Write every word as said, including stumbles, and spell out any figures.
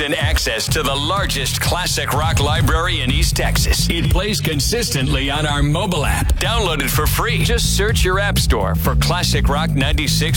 instant access to the largest classic rock library in East Texas. It plays consistently on our mobile app. Download it for free. Just search your app store for Classic Rock ninety-six